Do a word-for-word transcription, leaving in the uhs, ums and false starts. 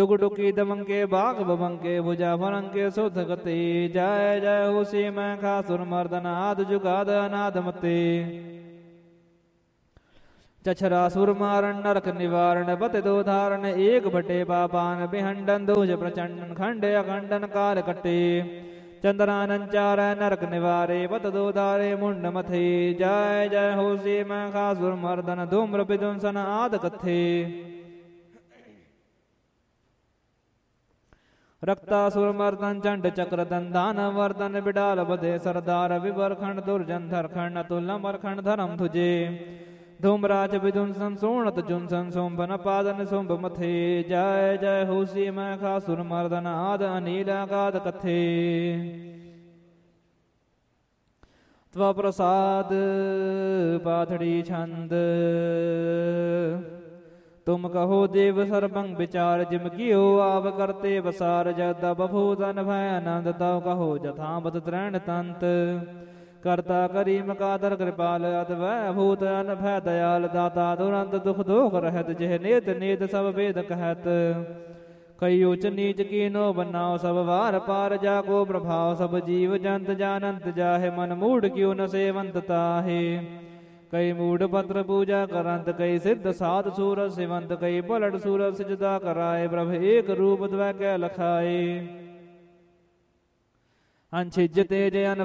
डुग डुकी दमंके बाग बबंके भुजा फरंके सुध गति जय जय हो सी मैं खासुर मर्दन आद जुगाद अनाद मते चछरासुर मारण नरक निवारण बत दो धारण एक भटे पापान बिहंडन दूज प्रचंडन खंड अखंडन काल कटे चंद्रानन चार नरक निवारे बत दो धारे मुंड मथे जय जय हो सी मैं खासुर मर्दन धूम्र विध्वंसन आद कथे रक्तासुर मर्दन चंड चक्र दंदान वर्दन बिडाल बधे सरदार विवर खंड दुर्जन धर खंड अतुल अमर खंड धर्म तुझे धूमराज विधुंसन सोणत जुंसन सोम्भन पादन सोम्भ मथे जय जय हो सी मैं खासुर मर्दन आद अनील अगाध कथे त्व प्रसाद पाथड़ी छंद तुम कहो देव सर्वं विचार जिम कियो आव करते बसार जगद बभूतन भय आनंद तव कहो जथावत त्रैण तंत करता करीम कादर कृपाल अद्वय भूत अन भय दयाल दाता दुरंत दुख दोख रहत जह नेत नेत सब वेद कहत कई उच नीच कीनो बनाओ सब वार पार जाको प्रभाव सब जीव जंत जानंत जाहे मन मूढ़ क्यों न सेवंत ताहे कई मूढ़ पत्र पूजा करंत कई सिद्ध साध सूरज सिवंत कई पलट सूरज सिजदा कराए प्रभ एक रूप द्वै कै लखाए अनछिज तेज अन